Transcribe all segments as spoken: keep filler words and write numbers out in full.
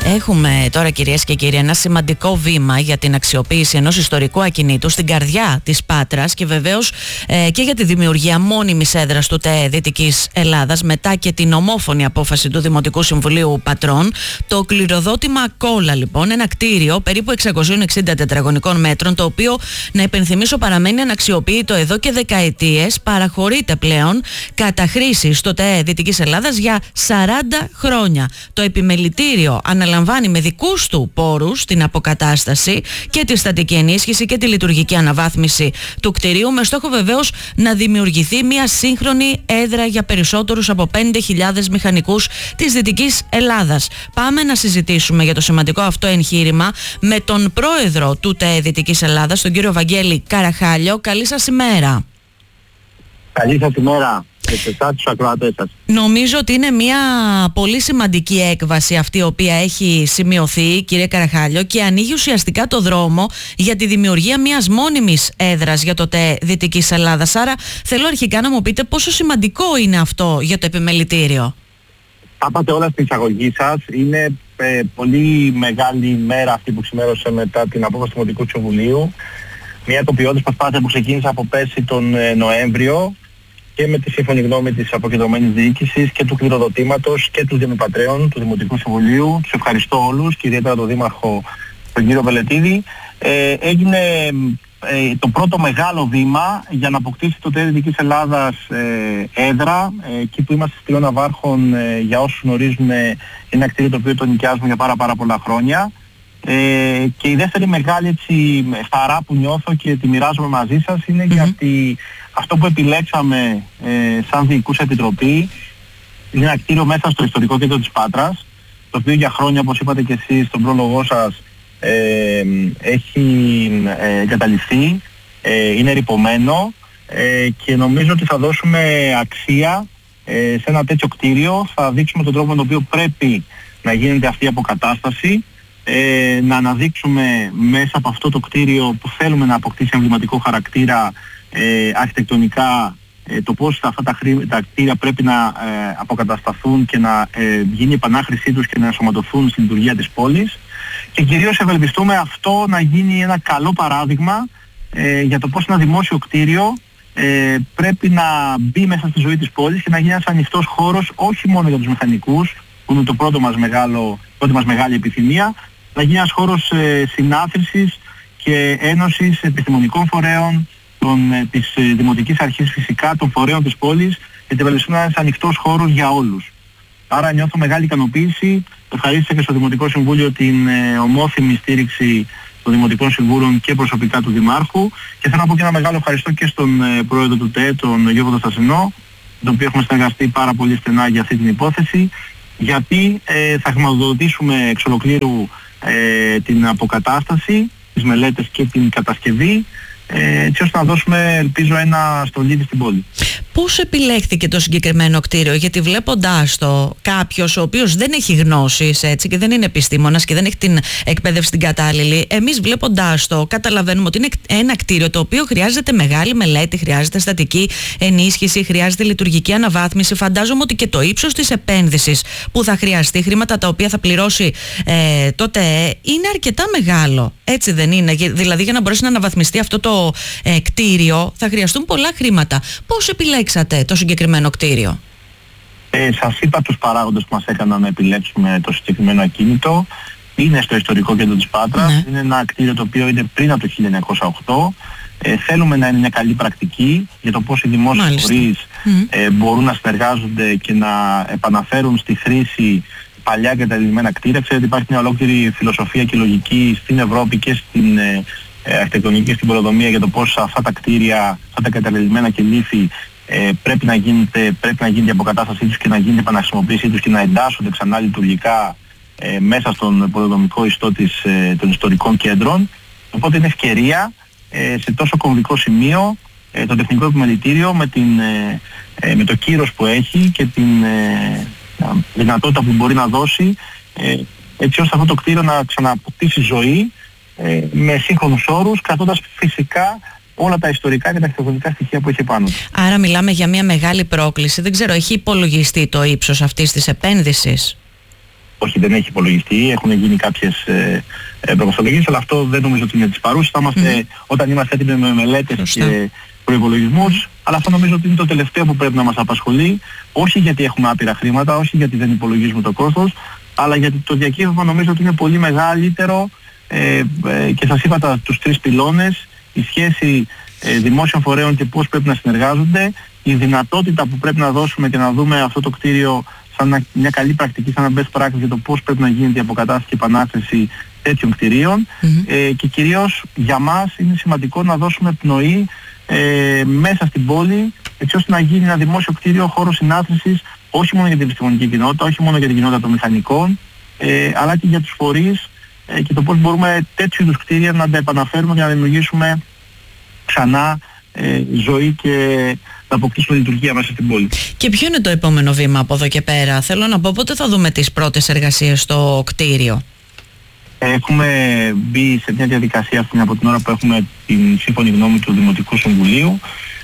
Έχουμε τώρα, κυρίες και κύριοι, ένα σημαντικό βήμα για την αξιοποίηση ενός ιστορικού ακινήτου στην καρδιά της Πάτρας και βεβαίως ε, και για τη δημιουργία μόνιμης έδρας του ΤΕ Δυτικής Ελλάδας μετά και την ομόφωνη απόφαση του Δημοτικού Συμβουλίου Πατρών. Το κληροδότημα Κόλλα, λοιπόν, ένα κτίριο περίπου εξακόσια εξήντα τετραγωνικών μέτρων, το οποίο, να υπενθυμίσω, παραμένει αναξιοποιητό εδώ και δεκαετίες, παραχωρείται πλέον κατά χρήση στο ΤΕ Δυτικής Ελλάδας για σαράντα χρόνια. Το επιμελητήριο αναλαμβάνει με δικούς του πόρους την αποκατάσταση και τη στατική ενίσχυση και τη λειτουργική αναβάθμιση του κτηρίου, με στόχο βεβαίως να δημιουργηθεί μια σύγχρονη έδρα για περισσότερους από πέντε χιλιάδες μηχανικούς της Δυτικής Ελλάδας. Πάμε να συζητήσουμε για το σημαντικό αυτό εγχείρημα με τον πρόεδρο του ΤΕ Δυτικής Ελλάδας, τον κύριο Βαγγέλη Καραχάλιο. Καλή σας ημέρα. Καλή σας ημέρα. Τους ακροατές σας. Νομίζω ότι είναι μια πολύ σημαντική έκβαση αυτή η οποία έχει σημειωθεί, κύριε Καραχάλιο, και ανοίγει ουσιαστικά το δρόμο για τη δημιουργία μιας μόνιμης έδρας για το ΤΕ Δυτικής Ελλάδας. Άρα θέλω αρχικά να μου πείτε πόσο σημαντικό είναι αυτό για το επιμελητήριο. Τα είπατε όλα στην εισαγωγή σας. Είναι ε, πολύ μεγάλη μέρα αυτή που ξημέρωσε μετά την απόφαση του Δημοτικού Συμβουλίου. Μια τοπιώδης προσπάθεια που ξεκίνησε από πέρσι τον ε, Νοέμβριο, και με τη σύμφωνη γνώμη της αποκεντρωμένης διοίκησης και του κληροδοτήματος και του Δημοπατρέων του Δημοτικού Συμβουλίου. Τους ευχαριστώ όλους και ιδιαίτερα τον Δήμαρχο, τον κύριο Βελετίδη. Ε, έγινε ε, το πρώτο μεγάλο βήμα για να αποκτήσει το ΤΕ Δυτικής Ελλάδας ε, έδρα. Ε, εκεί που είμαστε στη Λεώνα Βάρχων, ε, για όσους γνωρίζουν, ε, είναι κτίριο το οποίο το νοικιάζουμε για πάρα πάρα πολλά χρόνια. Ε, και η δεύτερη μεγάλη έτσι, χαρά που νιώθω και τη μοιράζομαι μαζί σας είναι mm-hmm. γιατί αυτό που επιλέξαμε ε, σαν Διοικούσα Επιτροπή είναι ένα κτίριο μέσα στο ιστορικό κέντρο της Πάτρας, το οποίο για χρόνια, όπως είπατε και εσείς στον πρόλογό σας, ε, έχει ε, εγκαταλειφθεί, ε, είναι ρυπωμένο ε, και νομίζω ότι θα δώσουμε αξία ε, σε ένα τέτοιο κτίριο. Θα δείξουμε τον τρόπο με τον οποίο πρέπει να γίνεται αυτή η αποκατάσταση, ε, να αναδείξουμε μέσα από αυτό το κτίριο που θέλουμε να αποκτήσει εμβληματικό χαρακτήρα Ε, αρχιτεκτονικά, ε, το πώς αυτά τα, χρή, τα κτίρια πρέπει να ε, αποκατασταθούν και να ε, γίνει η επανάχρησή τους και να ενσωματωθούν στη λειτουργία της πόλης, και κυρίως ευελπιστούμε αυτό να γίνει ένα καλό παράδειγμα ε, για το πώς ένα δημόσιο κτίριο ε, πρέπει να μπει μέσα στη ζωή της πόλης και να γίνει ένας ανοιχτός χώρος όχι μόνο για τους μηχανικούς, που είναι το πρώτο μας μεγάλο, πρώτη μας μεγάλη επιθυμία, να γίνει ένας χώρος ε, συνάθρησης και ένωσης επιστημονικών φορέων, Των, της ε, Δημοτικής Αρχής φυσικά, των φορέων της πόλης, γιατί ευελπιστούμε να είναι ένας ανοιχτός χώρος για όλους. Άρα νιώθω μεγάλη ικανοποίηση. Ευχαρίστησα και στο Δημοτικό Συμβούλιο την ε, ομόθυμη στήριξη των Δημοτικών Συμβούλων και προσωπικά του Δημάρχου, και θέλω να πω και ένα μεγάλο ευχαριστώ και στον ε, πρόεδρο του ΤΕ, τον Γιώργο Δοστασινό, τον οποίο έχουμε συνεργαστεί πάρα πολύ στενά για αυτή την υπόθεση, γιατί ε, θα χρηματοδοτήσουμε εξ ολοκλήρου ε, την αποκατάσταση, τις μελέτες και την κατασκευή, έτσι ώστε να δώσουμε, ελπίζω, ένα στολίδι στην πόλη. Πώς επιλέχθηκε το συγκεκριμένο κτίριο? Γιατί βλέποντάς το, κάποιος ο οποίος δεν έχει γνώσεις, έτσι, και δεν είναι επιστήμονας και δεν έχει την εκπαίδευση την κατάλληλη, εμείς βλέποντάς το καταλαβαίνουμε ότι είναι ένα κτίριο το οποίο χρειάζεται μεγάλη μελέτη, χρειάζεται στατική ενίσχυση, χρειάζεται λειτουργική αναβάθμιση. Φαντάζομαι ότι και το ύψος της επένδυσης που θα χρειαστεί, χρήματα τα οποία θα πληρώσει ε, τότε, είναι αρκετά μεγάλο. Έτσι δεν είναι? Δηλαδή, για να μπορέσει να αναβαθμιστεί αυτό το ε, κτίριο θα χρειαστούν πολλά χρήματα. Πώς επιλέξατε το συγκεκριμένο κτίριο? Ε, σας είπα τους παράγοντες που μας έκαναν να επιλέξουμε το συγκεκριμένο ακίνητο. Είναι στο ιστορικό κέντρο της Πάτρας. Ναι. Είναι ένα κτίριο το οποίο είναι πριν από το χίλια εννιακόσια οκτώ. Ε, θέλουμε να είναι μια καλή πρακτική για το πώς οι δημόσιοι φορείς mm. ε, μπορούν να συνεργάζονται και να επαναφέρουν στη χρήση παλιά εγκαταλειμμένα κτίρια. Ξέρετε, υπάρχει μια ολόκληρη φιλοσοφία και λογική στην Ευρώπη και στην ε, αρχιτεκτονική, στην πολεοδομία, για το πώς αυτά τα κτίρια, αυτά τα εγκαταλειμμένα και λίθη ε, πρέπει, να γίνεται, πρέπει να γίνει η αποκατάστασή τους και να γίνει η επαναχρησιμοποίησή τους και να εντάσσονται ξανά λειτουργικά ε, μέσα στον πολεοδομικό ιστό της, ε, των ιστορικών κέντρων. Οπότε είναι ευκαιρία ε, σε τόσο κομβικό σημείο ε, το τεχνικό επιμελητήριο με, την, ε, ε, με το κύρος που έχει και την ε, δυνατότητα που μπορεί να δώσει, ε, έτσι ώστε αυτό το κτίριο να ξανααποκτήσει ζωή ε, με σύγχρονους όρους, κρατώντας φυσικά όλα τα ιστορικά και τα αρχιτεκτονικά στοιχεία που έχει πάνω. Άρα μιλάμε για μια μεγάλη πρόκληση. Δεν ξέρω, έχει υπολογιστεί το ύψος αυτής της επένδυσης? όχι, δεν έχει υπολογιστεί, έχουν γίνει κάποιες ε, ε, προκοστολογίες, αλλά αυτό δεν νομίζω ότι είναι της παρούσης. Θα είμαστε, mm. όταν είμαστε έτοιμοι με μελέτες Φωστά. και προϋπολογισμούς, mm. αλλά αυτό νομίζω ότι είναι το τελευταίο που πρέπει να μας απασχολεί, όχι γιατί έχουμε άπειρα χρήματα, όχι γιατί δεν υπολογίζουμε το κόστος, αλλά γιατί το διακύβευμα νομίζω ότι είναι πολύ μεγαλύτερο ε, ε, και σας είπα τα, τους τρεις πυλώνες, η σχέση ε, δημόσιων φορέων και πώς πρέπει να συνεργάζονται, η δυνατότητα που πρέπει να δώσουμε και να δούμε αυτό το κτίριο σαν μια καλή πρακτική, σαν ένα best practice για το πώς πρέπει να γίνεται η αποκατάσταση και επανάσταση τέτοιων κτηρίων mm-hmm. ε, και κυρίως για μας είναι σημαντικό να δώσουμε πνοή ε, μέσα στην πόλη, έτσι ώστε να γίνει ένα δημόσιο κτίριο χώρο συνάθρησης όχι μόνο για την επιστημονική κοινότητα, όχι μόνο για την κοινότητα των μηχανικών, ε, αλλά και για τους φορείς ε, και το πώς μπορούμε τέτοιου είδους κτίρια να τα επαναφέρουμε και να δημιουργήσουμε ξανά ε, ζωή και να αποκτήσουμε λειτουργία μέσα στην πόλη. Και ποιο είναι το επόμενο βήμα από εδώ και πέρα? Θέλω να πω, πότε θα δούμε τις πρώτες εργασίες στο κτίριο? Έχουμε μπει σε μια διαδικασία αυτή από την ώρα που έχουμε την σύμφωνη γνώμη του Δημοτικού Συμβουλίου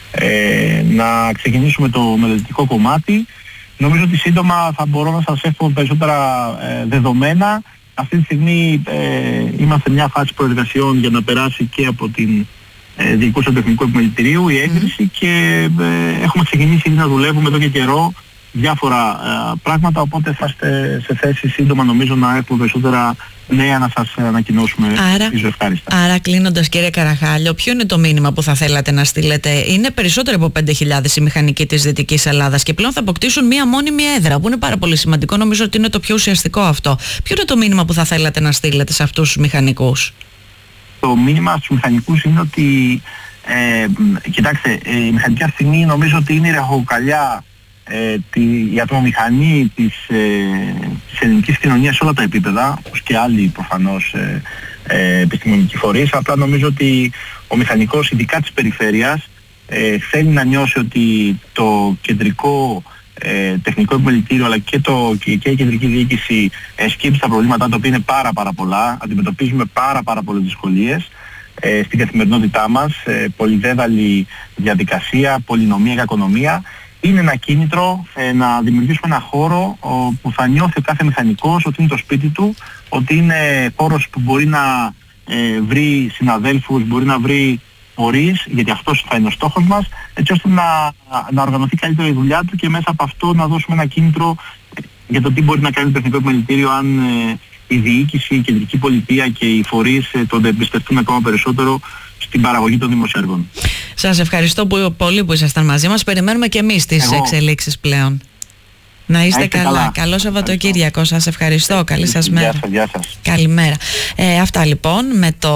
ε, να ξεκινήσουμε το μελλοντικό κομμάτι. Νομίζω ότι σύντομα θα μπορώ να σας έχω περισσότερα ε, δεδομένα. Αυτή τη στιγμή ε, είμαστε σε μια φάση προεργασιών για να περάσει και από την ε, Διοικούσα Τεχνικού Επιμελητηρίου η έγκριση mm. και ε, έχουμε ξεκινήσει να δουλεύουμε εδώ και καιρό διάφορα ε, πράγματα, οπότε θα είστε σε θέση σύντομα νομίζω να έχουμε περισσότερα νέα να σας ανακοινώσουμε. Άρα, άρα κλείνοντας, κύριε Καραχάλιο, ποιο είναι το μήνυμα που θα θέλατε να στείλετε? Είναι περισσότερο από πέντε χιλιάδες οι μηχανικοί της Δυτικής Ελλάδας και πλέον θα αποκτήσουν μία μόνιμη έδρα, που είναι πάρα πολύ σημαντικό. Νομίζω ότι είναι το πιο ουσιαστικό αυτό. Ποιο είναι το μήνυμα που θα θέλατε να στείλετε σε αυτούς τους μηχανικούς? Το μήνυμα στους μηχανικούς είναι ότι ε, κοιτάξτε, ε, η μηχανική αυτή στιγμή νομίζω ότι είναι η ραχοκοκαλιά Ε, τη, η ατμομηχανή της, ε, της ελληνικής κοινωνίας σε όλα τα επίπεδα, όπως και άλλοι προφανώς ε, ε, επιστημονικοί φορείς. Απλά νομίζω ότι ο μηχανικός, ειδικά της περιφέρειας, ε, θέλει να νιώσει ότι το κεντρικό ε, τεχνικό επιμελητήριο αλλά και, το, και, και η κεντρική διοίκηση ε, σκύψει τα προβλήματά, τα οποία είναι πάρα πάρα πολλά. Αντιμετωπίζουμε πάρα πάρα πολλές δυσκολίες ε, στην καθημερινότητά μας, ε, πολυδέδαλη διαδικασία, πολυνομία, κακονομία. Είναι ένα κίνητρο ε, να δημιουργήσουμε ένα χώρο ο, που θα νιώθει ο κάθε μηχανικός ότι είναι το σπίτι του, ότι είναι χώρος που μπορεί να ε, βρει συναδέλφους, μπορεί να βρει φορείς, γιατί αυτός θα είναι ο στόχος μας, έτσι ώστε να, να οργανωθεί καλύτερα η δουλειά του και μέσα από αυτό να δώσουμε ένα κίνητρο για το τι μπορεί να κάνει το Τεχνικό Επιμελητήριο αν ε, η διοίκηση, η κεντρική πολιτεία και οι φορείς ε, τον εμπιστευτούν ακόμα περισσότερο στην παραγωγή των δημοσιέργων. Σας ευχαριστώ που, πολύ που ήσασταν μαζί μας. Περιμένουμε και εμείς τις Εγώ. εξελίξεις πλέον. Να είστε καλά. καλά. Καλό Σαββατοκύριακο. Σας ευχαριστώ. Ε, Καλή σας μέρα. Γεια σας, γεια σας. Καλημέρα. Ε, αυτά λοιπόν με το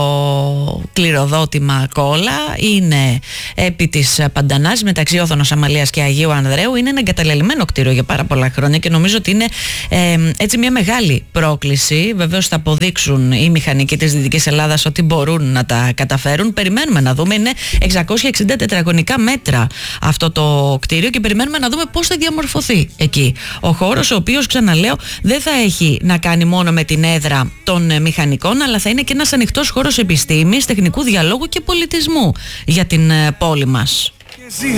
κληροδότημα Κόλλα. Είναι επί της Παντανάς μεταξύ Όθωνος Αμαλίας και Αγίου Ανδρέου. Είναι ένα εγκαταλελειμμένο κτίριο για πάρα πολλά χρόνια και νομίζω ότι είναι ε, έτσι μια μεγάλη πρόκληση. Βεβαίως θα αποδείξουν οι μηχανικοί της Δυτικής Ελλάδας ότι μπορούν να τα καταφέρουν. Περιμένουμε να δούμε. Είναι εξακόσια εξήντα τετραγωνικά μέτρα αυτό το κτίριο και περιμένουμε να δούμε πώς θα διαμορφωθεί εκεί ο χώρος, ο οποίος, ξαναλέω, δεν θα έχει να κάνει μόνο με την έδρα των μηχανικών, αλλά θα είναι και ένας ανοιχτός χώρος επιστήμης, τεχνικού διαλόγου και πολιτισμού για την πόλη μας.